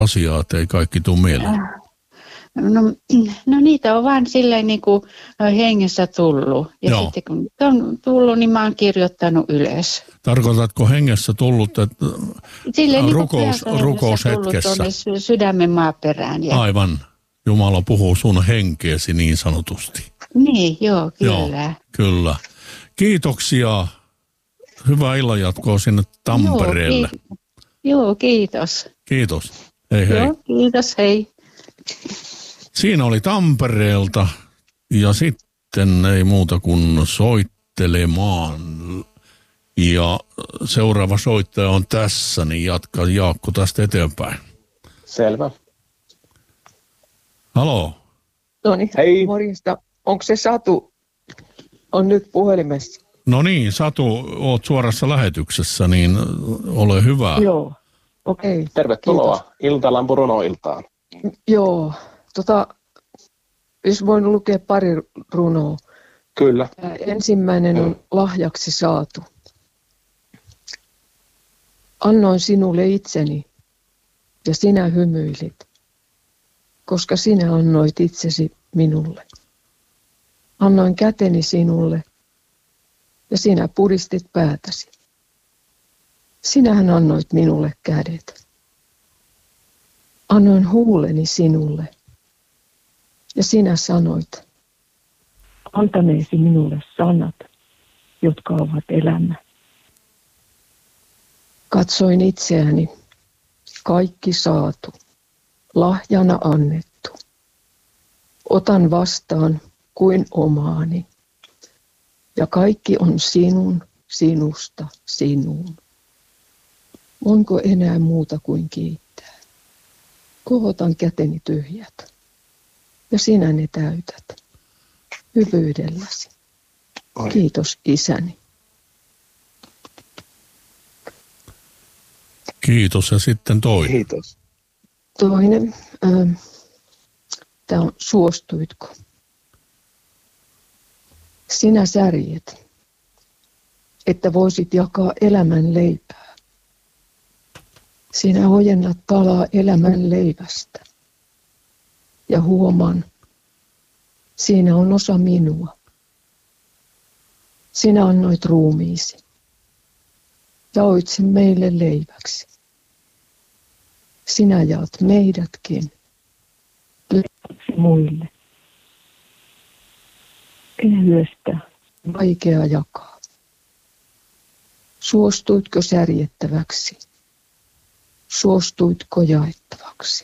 asiaa, että ei kaikki tule mieleen? No niitä on vaan silleen niin kuin hengessä tullut. Ja Joo. sitten kun on tullut, niin mä oon kirjoittanut ylös. Tarkoitatko hengessä tullut, että rukoushetkessä? Tuonne sydämen maaperään. Ja... Aivan. Jumala puhuu sun henkeesi niin sanotusti. Niin, joo, kyllä. Joo, kyllä. Kiitoksia. Hyvää illanjatkoa sinne Tampereelle. Joo, kiitos. Kiitos. Hei hei. Joo, kiitos, hei. Siinä oli Tampereelta ja sitten ei muuta kuin soittelemaan. Ja seuraava soittaja on tässä, niin jatka Jaakko tästä eteenpäin. Selvä. Haloo. Noniin, hei. Morjesta. Onko se Satu? On nyt puhelimessa. No niin, Satu, oot suorassa lähetyksessä, niin ole hyvä. Joo, okei. Okay. Tervetuloa. Kiitos. Iltalampu runoiltaan. Joo, jos voin lukea pari runoa. Kyllä. Ensimmäinen on lahjaksi saatu. Annoin sinulle itseni ja sinä hymyilit, koska sinä annoit itsesi minulle. Annoin käteni sinulle ja sinä pudistit päätäsi. Sinähän annoit minulle kädet. Annoin huuleni sinulle ja sinä sanoit, antaneesi minulle sanat, jotka ovat elämä. Katsoin itseäni, kaikki saatu, lahjana annettu. Otan vastaan kuin omaani. Ja kaikki on sinun, sinusta, sinuun. Onko enää muuta kuin kiittää? Kohotan käteni tyhjät. Ja sinä ne täytät. Hyvyydelläsi. Kiitos isäni. Kiitos ja sitten toinen. Kiitos. Toinen. Tämä on suostuitko? Sinä särjet, että voisit jakaa elämän leipää. Sinä ojennat palaa elämän leivästä. Ja huomaan, siinä on osa minua. Sinä annoit ruumiisi. Jaoit sen meille leiväksi. Sinä jaat meidätkin leiväksi muille. Kehystä vaikea jakaa. Suostuitko särjettäväksi? Suostuitko jaettavaksi?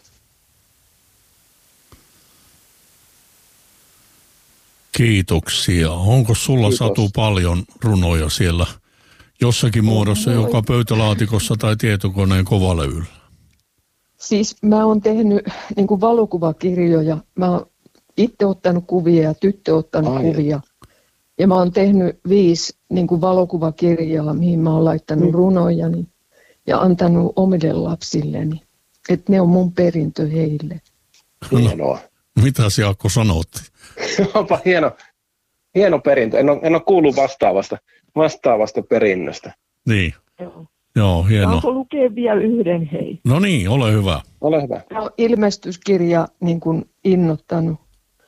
Kiitoksia. Onko sulla Satu paljon runoja siellä jossakin muodossa, joka pöytälaatikossa tai tietokoneen kovalevyllä? Siis mä oon tehnyt niin kuin valokuvakirjoja. Mä oon itse ottanut kuvia ja tyttö ottanut kuvia. Ja mä oon tehnyt 5 niin kuin valokuvakirjaa, mihin mä oon laittanut runojani ja antanut omille lapsilleni. Että ne on mun perintö heille. Hienoa. Mitäs Jaakko sanot? Onpa hieno perintö. En ole kuullut vastaavasta perinnöstä. Niin. Joo, hienoa. Saanko lukea vielä yhden hei? No niin, ole hyvä. Ole hyvä. Tämä on ilmestyskirja niin kuin innottanut.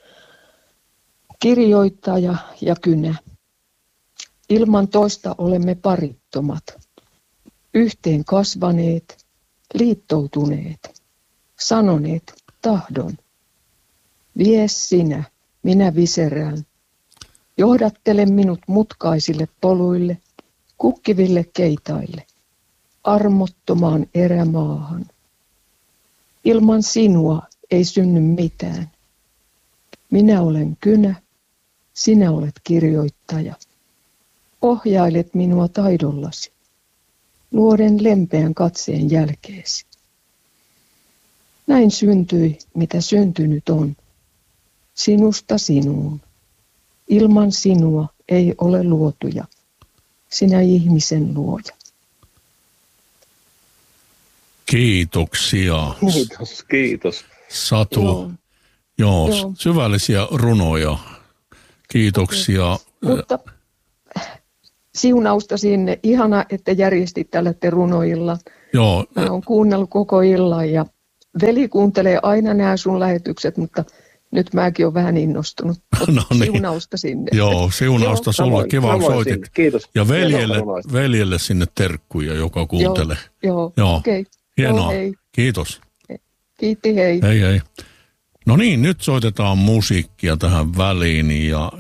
Kirjoittaja ja kynä. Ilman toista olemme parittomat. Yhteen kasvaneet, liittoutuneet. Sanoneet tahdon. Vie sinä, minä viserään. Johdattele minut mutkaisille poluille, kukkiville keitaille, armottomaan erämaahan. Ilman sinua ei synny mitään. Minä olen kynä, sinä olet kirjoittaja. Ohjailet minua taidollasi, luoden lempeän katseen jälkeesi. Näin syntyi, mitä syntynyt on. Sinusta sinuun. Ilman sinua ei ole luotuja. Sinä ihmisen luoja. Kiitoksia. Kiitos. Satu. Joo, syvällisiä runoja. Kiitoksia. Mutta siunausta sinne. Ihana, että järjestit tällä runoilla. Joo. Mä oon kuunnellut koko illan ja veli kuuntelee aina nämä sun lähetykset, mutta nyt mäkin olen vähän innostunut. No niin. Siunausta sinne. Joo, siunausta sulle. Kiva, kun soitit. Kiitos. Ja veljelle sinne terkkuja, joka kuuntelee. Joo. Okei. Hienoa. Joo, hei. Kiitos. Kiitti, hei. Hei. No niin, nyt soitetaan musiikkia tähän väliin ja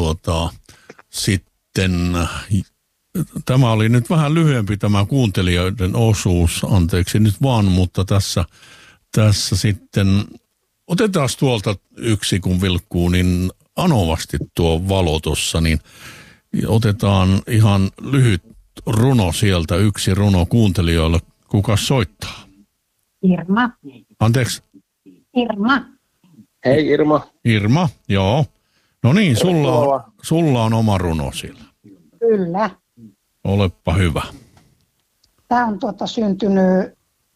sitten tämä oli nyt vähän lyhyempi tämä kuuntelijoiden osuus, anteeksi nyt vaan, mutta tässä sitten otetaan tuolta yksi, kun vilkkuu niin anovasti tuo valo tuossa, niin otetaan ihan lyhyt runo sieltä, yksi runo kuuntelijoille. Kuka soittaa? Irma. Anteeksi? Irma. Hei Irma. Irma, joo. No niin, sulla on oma runo siellä. Kyllä. Olepa hyvä. Tämä on syntynyt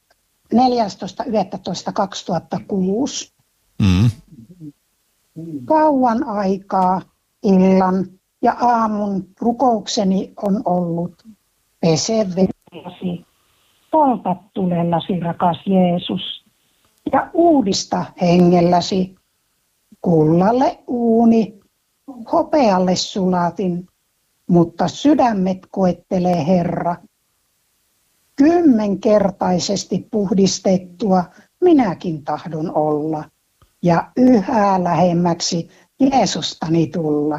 14.11.2006. Mm. Kauan aikaa illan ja aamun rukoukseni on ollut: pese veresi, polta tulellasi, rakas Jeesus, ja uudista hengelläsi. Kullalle uuni, hopealle sulatin, mutta sydämet koettelee Herra. 10-kertaisesti puhdistettua minäkin tahdon olla, ja yhä lähemmäksi Jeesustani tulla.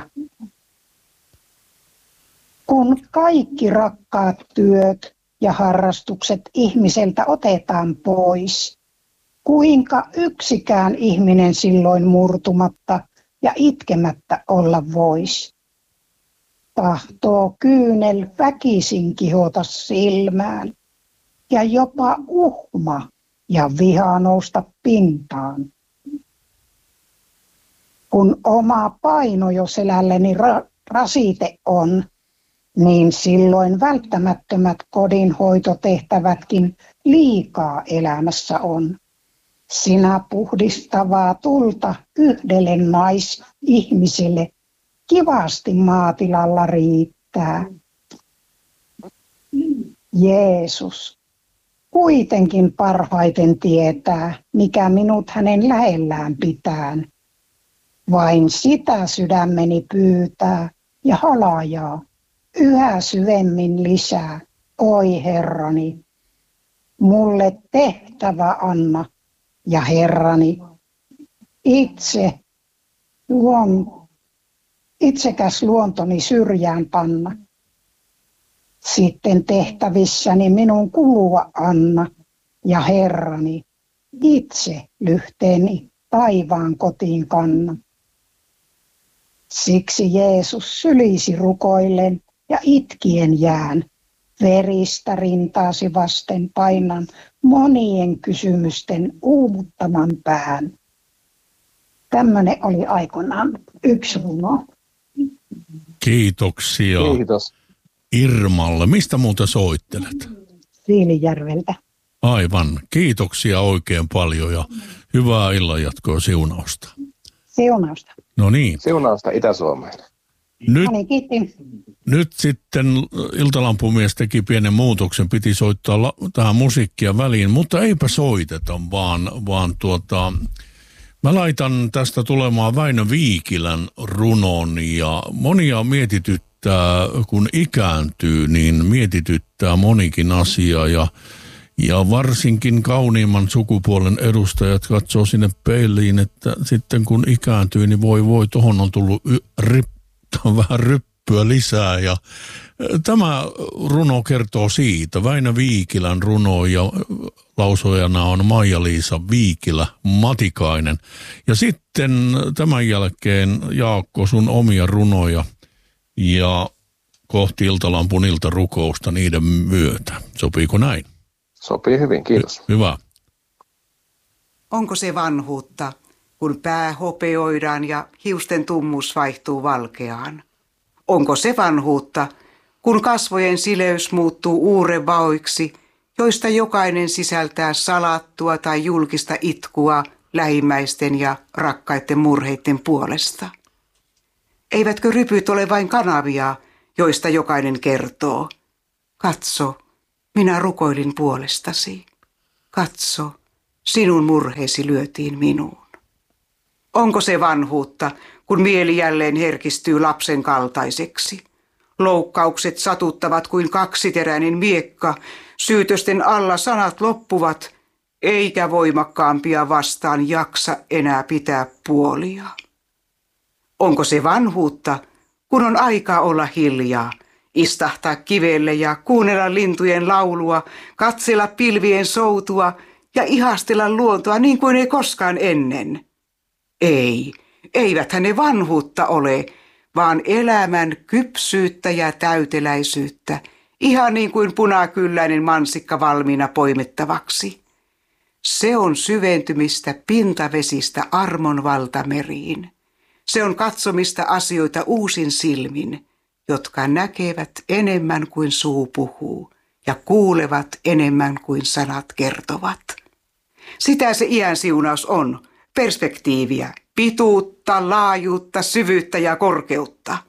Kun kaikki rakkaat työt ja harrastukset ihmiseltä otetaan pois, kuinka yksikään ihminen silloin murtumatta ja itkemättä olla vois? Tahtoo kyynel väkisin kihota silmään ja jopa uhma ja viha nousta pintaan. Kun oma paino jo selälleni rasite on, niin silloin välttämättömät kodinhoitotehtävätkin liikaa elämässä on. Sinä puhdistavaa tulta yhdelle naisihmiselle kivasti maatilalla riittää. Jeesus kuitenkin parhaiten tietää, mikä minut hänen lähellään pitää. Vain sitä sydämeni pyytää ja halajaa yhä syvemmin lisää. Oi Herrani, mulle tehtävä anna, ja Herrani, itsekäs luontoni syrjään panna. Sitten tehtävissäni minun kulua anna, ja Herrani, itse lyhteeni taivaan kotiin kanna. Siksi Jeesus sylisi rukoillen ja itkien jään. Veristä rintaasi vasten painan monien kysymysten uuvuttaman pään. Tämmöinen oli aikoinaan yksi runo. Kiitoksia. Kiitos. Irmalle. Mistä muuta soittelet? Siilijärveltä. Aivan. Kiitoksia oikein paljon ja hyvää illanjatkoa, siunausta. Siunausta. No niin. Siunausta Itä-Suomeen. Nyt sitten Iltalampumies teki pienen muutoksen, piti soittaa tähän musiikkia väliin, mutta eipä soiteta, vaan mä laitan tästä tulemaan Väinö Viikilän runon ja monia mietityttää, kun ikääntyy, niin mietityttää monikin asia ja varsinkin kauniimman sukupuolen edustajat katsoo sinne peiliin, että sitten kun ikääntyy, niin voi, tohon on tullut vähän ryppyä lisää ja tämä runo kertoo siitä. Väinö Viikilän runo ja lausujana on Maija-Liisa Viikilä Matikainen. Ja sitten tämän jälkeen Jaakko sun omia runoja ja kohti Iltalampun iltarukousta niiden myötä. Sopiiko näin? Sopii hyvin, kiitos. Hyvä. Onko se vanhuutta, kun pää hopeoidaan ja hiusten tummus vaihtuu valkeaan? Onko se vanhuutta, kun kasvojen sileys muuttuu uurevaoiksi, joista jokainen sisältää salattua tai julkista itkua lähimmäisten ja rakkaiden murheiden puolesta? Eivätkö rypyt ole vain kanavia, joista jokainen kertoo? Katso, minä rukoilin puolestasi. Katso, sinun murheesi lyötiin minuun. Onko se vanhuutta, kun mieli jälleen herkistyy lapsen kaltaiseksi? Loukkaukset satuttavat kuin kaksiteräinen miekka, syytösten alla sanat loppuvat, eikä voimakkaampia vastaan jaksa enää pitää puolia. Onko se vanhuutta, kun on aika olla hiljaa, istahtaa kivelle ja kuunnella lintujen laulua, katsella pilvien soutua ja ihastella luontoa niin kuin ei koskaan ennen? Eiväthän ne vanhuutta ole, vaan elämän kypsyyttä ja täyteläisyyttä, ihan niin kuin punakylläinen mansikka valmiina poimittavaksi. Se on syventymistä pintavesistä armon valtameriin. Se on katsomista asioita uusin silmin, jotka näkevät enemmän kuin suu puhuu ja kuulevat enemmän kuin sanat kertovat. Sitä se iän siunaus on, perspektiiviä, pituutta, laajuutta, syvyyttä ja korkeutta.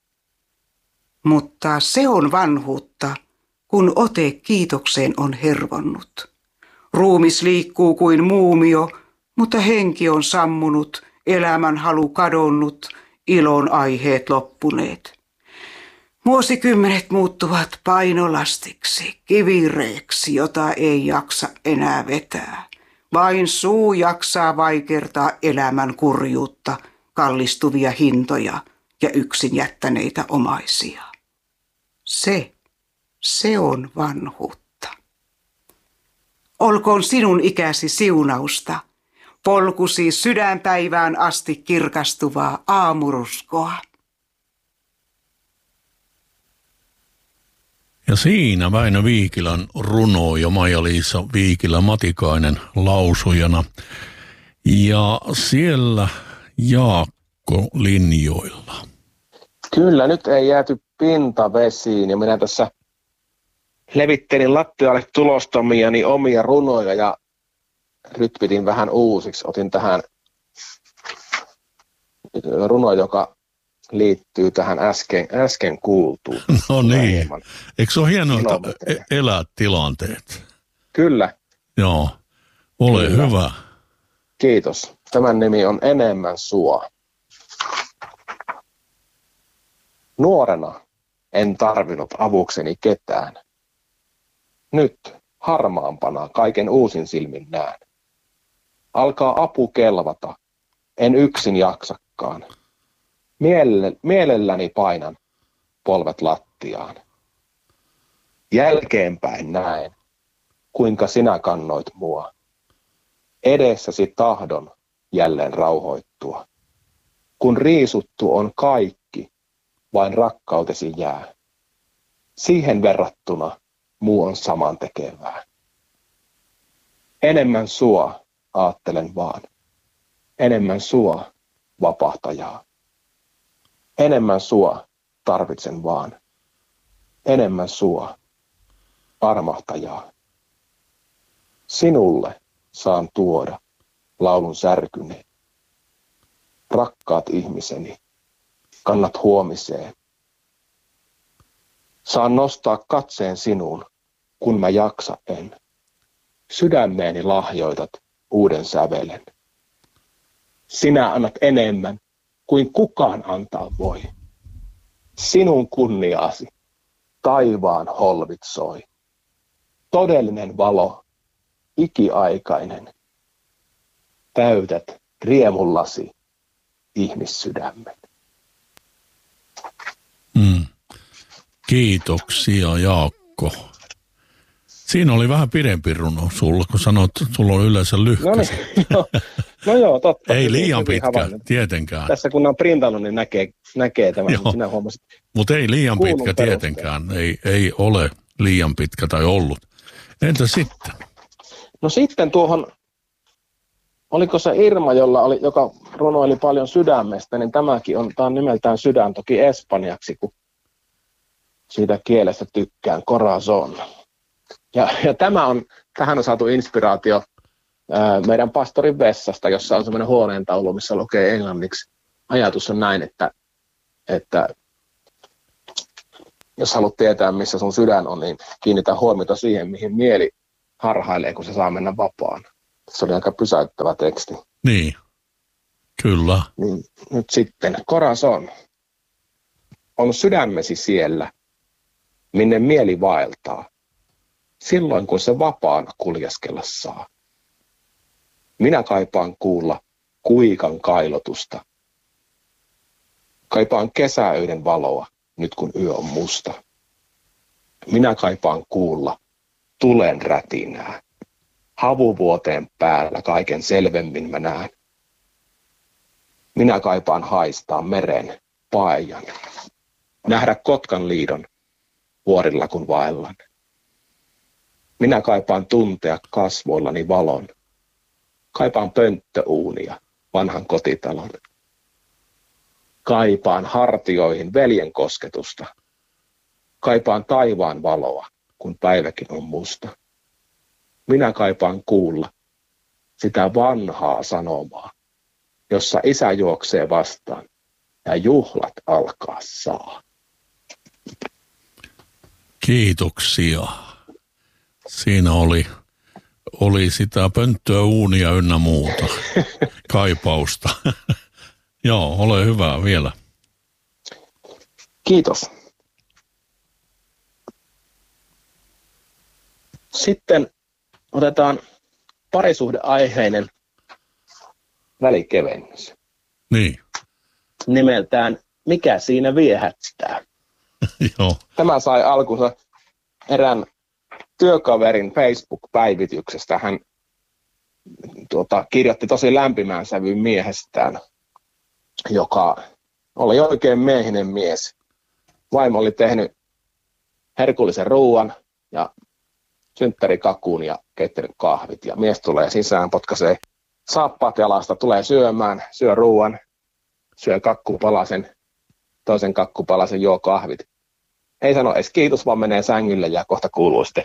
Mutta se on vanhuutta, kun ote kiitokseen on hervonnut. Ruumis liikkuu kuin muumio, mutta henki on sammunut, elämän halu kadonnut, ilon aiheet loppuneet. Vuosikymmenet muuttuvat painolastiksi, kivireeksi, jota ei jaksa enää vetää. Vain suu jaksaa vaikertaa elämän kurjuutta, kallistuvia hintoja ja yksin jättäneitä omaisia. Se on vanhuutta. Olkoon sinun ikäsi siunausta, polkusi sydänpäivään asti kirkastuvaa aamuruskoa. Ja siinä Väinö Viikilän runo ja Maija-Liisa Viikilä-Matikainen lausujana. Ja siellä Jaakko linjoilla. Kyllä, nyt ei jääty pintavesiin ja minä tässä levittelin lattialle tulostamiani omia runoja ja rytpitin vähän uusiksi. Otin tähän runo, joka liittyy tähän äsken kuultuun. No niin. Eikö se ole hienoa, että elät tilanteet? Kyllä. Joo. Ole Kyllä. hyvä. Kiitos. Tämän nimi on Enemmän sua. Nuorena en tarvinnut avukseni ketään. Nyt harmaampana kaiken uusin silmin näen. Alkaa apu kelvata, en yksin jaksakaan. Mielelläni painan polvet lattiaan. Jälkeenpäin näen, kuinka sinä kannoit mua. Edessäsi tahdon jälleen rauhoittua. Kun riisuttu on kaikki, vain rakkautesi jää. Siihen verrattuna muu on samantekevää. Enemmän sua aattelen vaan. Enemmän sua vapahtajaa. Enemmän sua tarvitsen vaan. Enemmän sua armahtajaa. Sinulle saan tuoda laulun särkyni. Rakkaat ihmiseni, kannat huomiseen. Saan nostaa katseen sinuun, kun mä jaksa en. Sydämeeni lahjoitat uuden sävelen. Sinä annat enemmän kuin kukaan antaa voi. Sinun kunniaasi taivaan holvit soi. Todellinen valo, ikiaikainen. Täytät riemullasi ihmissydämen. Kiitoksia Jaakko. Siinä oli vähän pidempi runo sulla, kun sanoit, että sulla on yleensä lyhkäsi. No joo, totta. Ei liian pitkä, tietenkään. Tässä kun on printannut, niin näkee tämän, joo. Sinä huomasit. Mutta ei liian pitkä tietenkään, ei ole liian pitkä tai ollut. Entä sitten? No sitten tuohon, oliko se Irma, joka runoili paljon sydämestä, niin tämä on nimeltään Sydän, toki espanjaksi, kun siitä kielestä tykkään, corazon. Ja tähän on saatu inspiraatio meidän pastorin vessasta, jossa on semmoinen huoneentaulu, missä lukee englanniksi. Ajatus on näin, että jos haluat tietää, missä sun sydän on, niin kiinnitä huomiota siihen, mihin mieli harhailee, kun se saa mennä vapaana. Se oli aika pysäyttävä teksti. Niin, kyllä. Niin, nyt sitten, Corazon. On sydämesi siellä, minne mieli vaeltaa, silloin kun se vapaana kuljeskella saa. Minä kaipaan kuulla kuikan kailotusta. Kaipaan kesäöiden valoa, nyt kun yö on musta. Minä kaipaan kuulla tulen rätinää. Havuvuoteen päällä kaiken selvemmin mä näen. Minä kaipaan haistaa meren paajan. Nähdä Kotkan liidon vuorilla kun vaellan. Minä kaipaan tuntea kasvoillani valon. Kaipaan pönttöuunia vanhan kotitalon. Kaipaan hartioihin veljen kosketusta. Kaipaan taivaan valoa, kun päiväkin on musta. Minä kaipaan kuulla sitä vanhaa sanomaa, jossa isä juoksee vastaan ja juhlat alkaa saa. Kiitoksia. Siinä oli sitä pönttöä, uunia ynnä muuta kaipausta. Joo, ole hyvä vielä. Kiitos. Sitten otetaan parisuhdeaiheinen välikevennys. Niin. Nimeltään Mikä siinä viehättää? Joo. Tämä sai alkunsa erään työkaverin Facebook-päivityksestä. Hän kirjoitti tosi lämpimään sävyyn miehestään, joka oli oikein miehinen mies. Vaimo oli tehnyt herkullisen ruuan ja synttärikakun ja keittänyt kahvit. Ja mies tulee sisään, potkaisee saappaat jalasta, tulee syömään, syö ruuan, syö kakkupalasen, toisen kakkupalasen, juo kahvit. Ei sano edes kiitos, vaan menee sängylle ja kohta kuuluu sitten.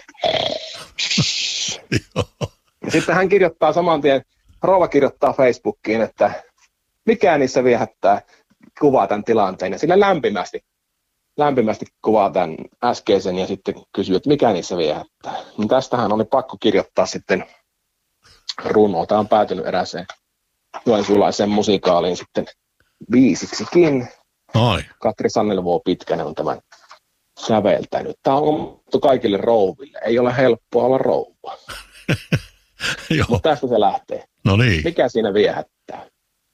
Ja sitten hän kirjoittaa saman tien, rouva kirjoittaa Facebookiin, että mikä niissä viehättää, kuvaa tämän tilanteen. Ja sillä lämpimästi kuvaa tämän äskeisen ja sitten kysyy, että mikä niissä viehättää. Niin tästähän oli pakko kirjoittaa sitten runo. Tämä on päätynyt erääseen joensuulaiseen musikaaliin sitten biisiksikin. Ai. Katri Sannelvuo Pitkänen on tämän säveltänyt. Tämä on omattu kaikille rouville. Ei ole helppoa olla rouva. Mutta tästä se lähtee. No niin. Mikä siinä viehättää?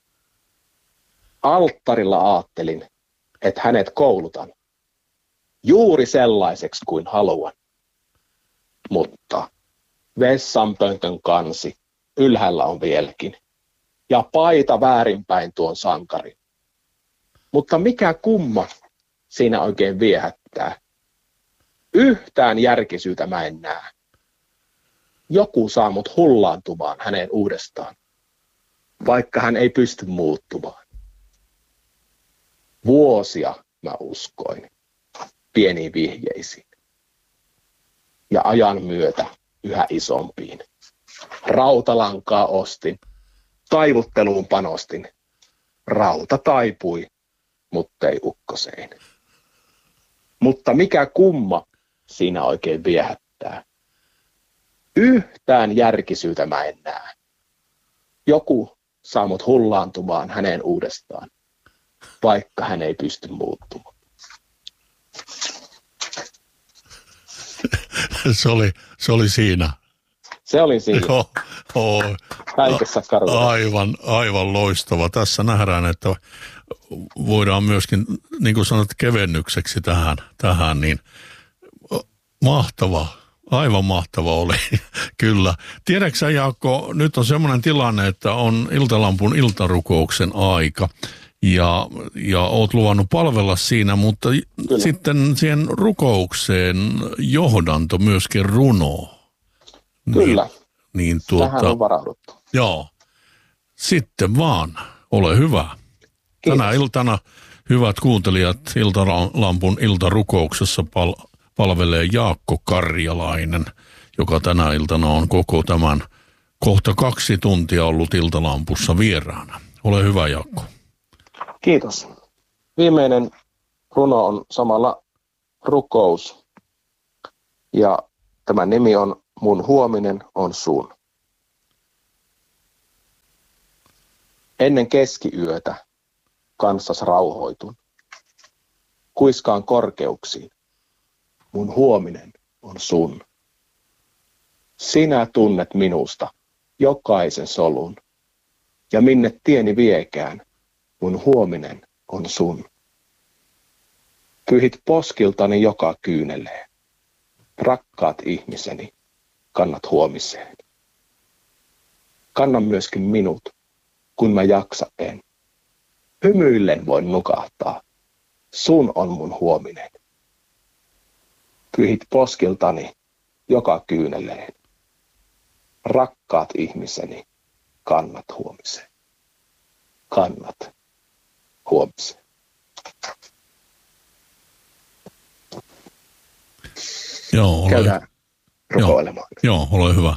Alttarilla aattelin, että hänet koulutan. Juuri sellaiseksi kuin haluan. Mutta vessanpöntön kansi ylhäällä on vieläkin. Ja paita väärinpäin tuon sankarin. Mutta mikä kumma siinä oikein viehättää? Yhtään järkisyyttä mä en näe. Joku saa mut hullaantumaan häneen uudestaan, vaikka hän ei pysty muuttumaan. Vuosia mä uskoin pieniin vihjeisiin ja ajan myötä yhä isompiin. Rautalankaa ostin, taivutteluun panostin. Rauta taipui, mutta ei ukkoseen. Mutta mikä kumma siinä oikein viehättää? Yhtään järkisyyttä mä en näe. Joku saa mut hullaantumaan häneen uudestaan, vaikka hän ei pysty muuttumaan. Se oli siinä. Se oli siinä. Joo. Kaikessa karuudessa. Aivan loistava. Tässä nähdään, että voidaan myöskin, niin kuin sanot, kevennykseksi tähän niin mahtava. Aivan mahtava oli, kyllä. Tiedätkö sä, Jaakko, nyt on semmoinen tilanne, että on Iltalampun iltarukouksen aika ja oot luvannut palvella siinä, mutta kyllä. Sitten siihen rukoukseen johdanto myöskin runo. Kyllä, niin tähän on varauduttu. Joo, sitten vaan, ole hyvä. Kiitos. Tänä iltana, hyvät kuuntelijat, Iltalampun iltarukouksessa palvelee Jaakko Karjalainen, joka tänä iltana on koko tämän kohta 2 tuntia ollut Iltalampussa vieraana. Ole hyvä, Jaakko. Kiitos. Viimeinen runo on samalla rukous ja tämän nimi on Mun huominen on sun. Ennen keskiyötä kanssas rauhoitun. Kuiskaan korkeuksiin. Mun huominen on sun. Sinä tunnet minusta jokaisen solun. Ja minne tieni viekään, mun huominen on sun. Pyyhit poskiltani joka kyyneleen. Rakkaat ihmiseni, kannat huomiseen. Kanna myöskin minut, kun mä jaksa en. Hymyillen voin nukahtaa. Sun on mun huominen. Pyyhit poskiltani joka kyyneleen. Rakkaat ihmiseni, kannat huomiseen. Kannat huomiseen. Joo, Käydään rukoilemaan. Joo, ole hyvä.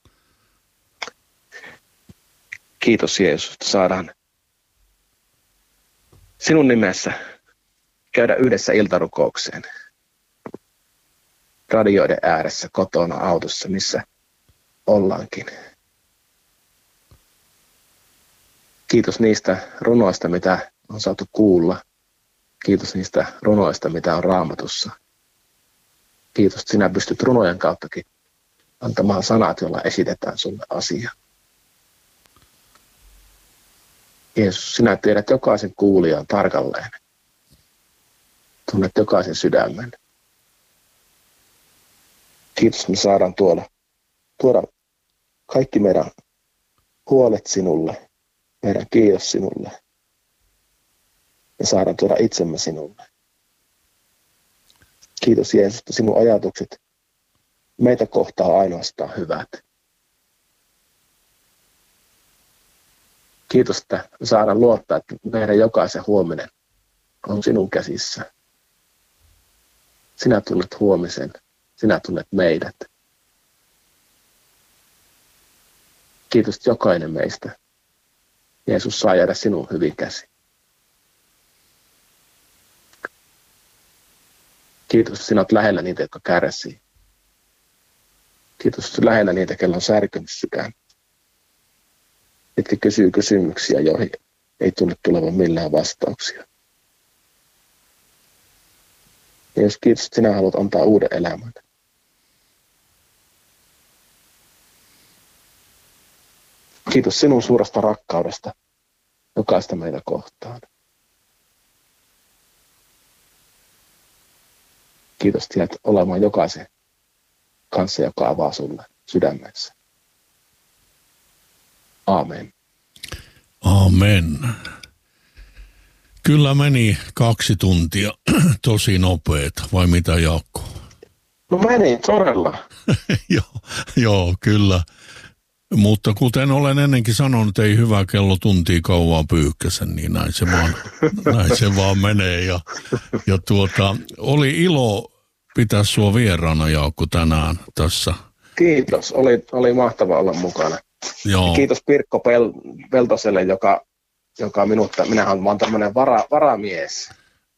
Kiitos Jeesus, että saadaan sinun nimessä käydä yhdessä iltarukoukseen. Radioiden ääressä, kotona, autossa, missä ollaankin. Kiitos niistä runoista, mitä on saatu kuulla. Kiitos niistä runoista, mitä on Raamatussa. Kiitos, että sinä pystyt runojen kauttakin antamaan sanat, joilla esitetään sulle asiaa. Jeesus, sinä tiedät jokaisen kuulijan tarkalleen. Tunnet jokaisen sydämen. Kiitos, me saadaan tuoda kaikki meidän huolet sinulle, meidän kiitos sinulle. Me saadaan tuoda itsemme sinulle. Kiitos Jeesus, että sinun ajatukset meitä kohtaa ainoastaan hyvät. Kiitos, että me saadaan luottaa, että meidän jokaisen huominen on sinun käsissä. Sinä tunnet huomisen, sinä tunnet meidät. Kiitos, että jokainen meistä, Jeesus, saa jäädä sinun hyvin käsi. Kiitos, että sinä olet lähellä niitä, jotka kärsii. Kiitos, että lähellä niitä, joilla on särkynyt sydän. Jotka kysyy kysymyksiä, joihin ei tunne tulevan millään vastauksia. Jeesus, kiitos, että sinä haluat antaa uuden elämän. Kiitos sinun suuresta rakkaudesta jokaista meitä kohtaan. Kiitos, että jäät olemaan jokaisen kanssa, joka avaa sulle sydämensä. Aamen. Amen. Kyllä meni 2 tuntia, tosi nopeet, vai mitä Jaakko? No meni, todella. Joo, kyllä. Mutta kuten olen ennenkin sanonut, ei hyvä kello tuntia kauaa pyykkäsen, niin näin se vaan menee. Ja oli ilo pitää sua vieraana, Jaakko, tänään tässä. Kiitos, oli mahtava olla mukana. Joo. Kiitos Pirkko Peltoselle, joka minähän olen tämmöinen varamies.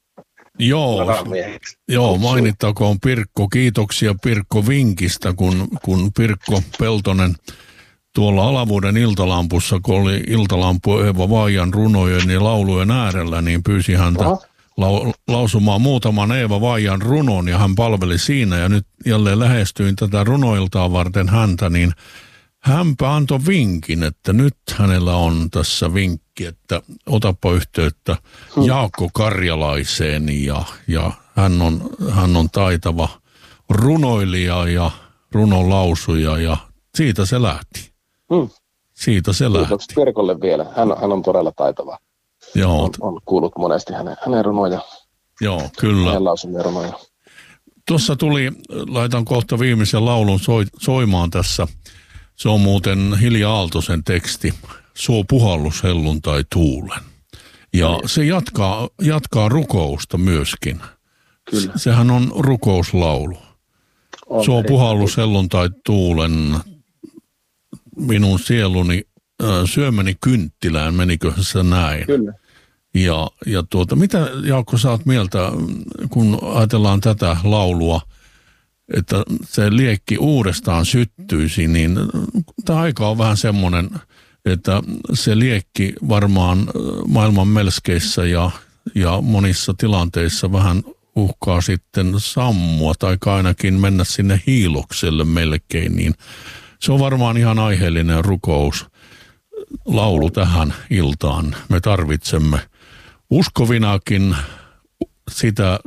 Joo, mainittakoon Pirkko. Kiitoksia Pirkko vinkistä, kun Pirkko Peltonen tuolla Alavuuden iltalampussa, kun oli iltalampu Eeva Vaajan runojen ja laulujen äärellä, niin pyysi häntä lausumaan muutaman Eeva Vaajan runon, ja hän palveli siinä, ja nyt jälleen lähestyin tätä runoiltaa varten häntä, niin hänpä antoi vinkin, että nyt hänellä on tässä vinkki, että otapa yhteyttä Jaakko Karjalaiseen, ja hän on taitava runoilija ja runonlausuja, ja siitä se lähti. Siitä se lähti. Kiitoksia Pirkolle vielä. Hän on todella taitava. Joo. On kuullut monesti hänen runoja. Joo, kyllä. Hänen lausumia runoja. Tuossa laitan kohta viimeisen laulun soimaan tässä. Se on muuten Hilja Aaltosen teksti. Suo puhallus helluntai tuulen. Ja se jatkaa rukousta myöskin. Kyllä. Sehän on rukouslaulu. Suo puhallus helluntai tuulen. Minun sieluni syömäni kynttilään, menikö se näin? Kyllä. Ja mitä Jaakko sä oot mieltä, kun ajatellaan tätä laulua, että se liekki uudestaan syttyisi, niin tämä aika on vähän semmoinen, että se liekki varmaan maailman melskeissä ja monissa tilanteissa vähän uhkaa sitten sammua tai ainakin mennä sinne hiilokselle melkein, niin se on varmaan ihan aiheellinen rukous laulu tähän iltaan. Me tarvitsemme uskovinakin sitä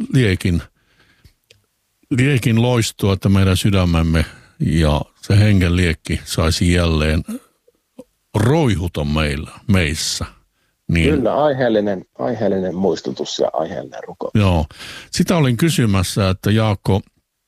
liekin loistua, että meidän sydämemme ja se hengen liekki saisi jälleen roihuta meissä. Niin. Kyllä, aiheellinen muistutus ja aiheellinen rukous. Joo. Sitä olin kysymässä, että Jaakko,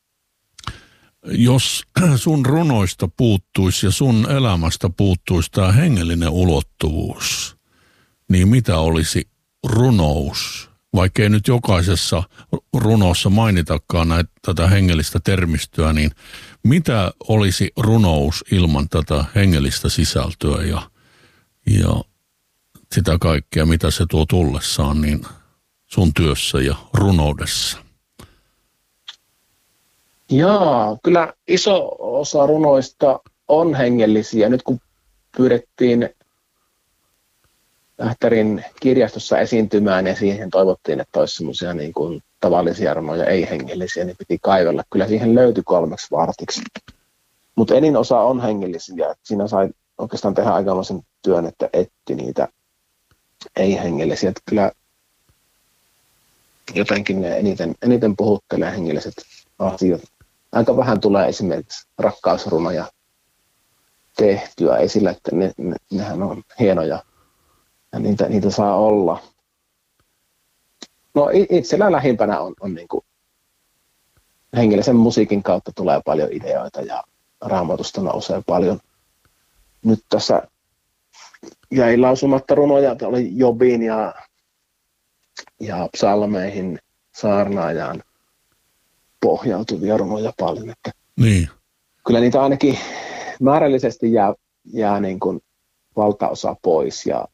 jos sun runoista puuttuisi ja sun elämästä puuttuisi tämä hengellinen ulottuvuus, niin mitä olisi runous? Vaikka ei nyt jokaisessa runossa mainitakaan tätä hengellistä termistöä, niin mitä olisi runous ilman tätä hengellistä sisältöä ja sitä kaikkea, mitä se tuo tullessaan niin sun työssä ja runoudessa? Jaa, kyllä iso osa runoista on hengellisiä. Nyt kun pyydettiin Ähtärin kirjastossa esiintymään ja siihen toivottiin, että olisi semmoisia niin kuin tavallisia runoja, ei hengellisiä, niin piti kaivella. Kyllä siihen löytyi 3 vartiksi. Mutta enin osa on hengellisiä. Siinä sai oikeastaan tehdä aikamoisen työn, että etti niitä ei-hengellisiä. Että kyllä jotenkin ne eniten puhuttelee hengelliset asiat. Aika vähän tulee esimerkiksi rakkausrunoja tehtyä esille, että nehän on hienoja ja niitä saa olla. No itsellä lähimpänä on niin kuin hengellisen musiikin kautta tulee paljon ideoita ja Raamatusta nousee paljon. Nyt tässä jäi lausumatta runoja, oli Jobiin ja psalmeihin saarnaajaan pohjautuvia runoja paljon. Että niin. Kyllä niitä ainakin määrällisesti jää niin kuin valtaosa pois. Ja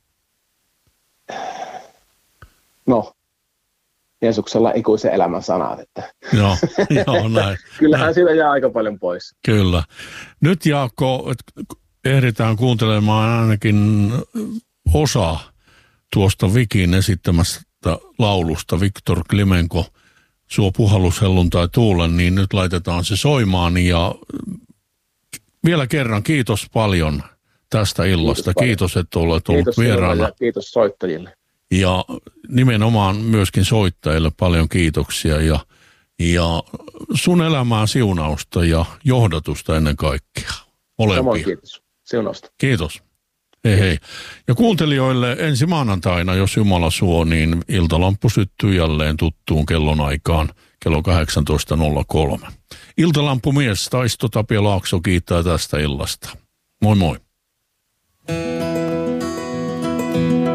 no, Jeesuksella ikuisen elämän sanat. Että joo, näin. Kyllähän siitä jää aika paljon pois. Kyllä. Nyt Jaakko, ehditään kuuntelemaan ainakin osa tuosta Vikin esittämästä laulusta, Viktor Klimenko, Suo puhallushelluntai tuulen, niin nyt laitetaan se soimaan ja vielä kerran kiitos paljon tästä illasta. Kiitos että olet ollut vieraana. Ja kiitos soittajille. Ja nimenomaan myöskin soittajille paljon kiitoksia ja sun elämään siunausta ja johdatusta ennen kaikkea. Samoin kiitos. Siunausta. Kiitos. Hei. Ja kuuntelijoille ensi maanantaina, jos Jumala suo, niin iltalamppu syttyy jälleen tuttuun kellonaikaan kello 18.03. Iltalampumies Taisto Tapio Laakso kiittää tästä illasta. Moi moi.